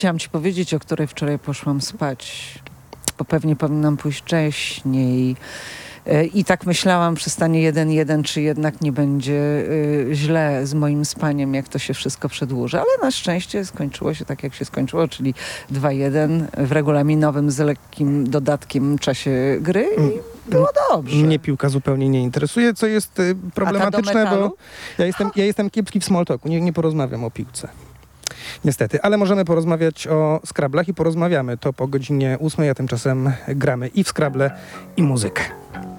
Chciałam ci powiedzieć, o której wczoraj poszłam spać, bo pewnie powinnam pójść wcześniej. I tak myślałam przy stanie 1-1, czy jednak nie będzie źle z moim spaniem, jak to się wszystko przedłuży. Ale na szczęście skończyło się tak, jak się skończyło, czyli 2-1 w regulaminowym z lekkim dodatkiem czasie gry i było dobrze. Mnie piłka zupełnie nie interesuje, co jest problematyczne, bo ja jestem kiepski w small talku, nie porozmawiam o piłce. Niestety, ale możemy porozmawiać o Scrabblach i porozmawiamy to po godzinie 8, a tymczasem gramy i w Scrabble, i muzykę.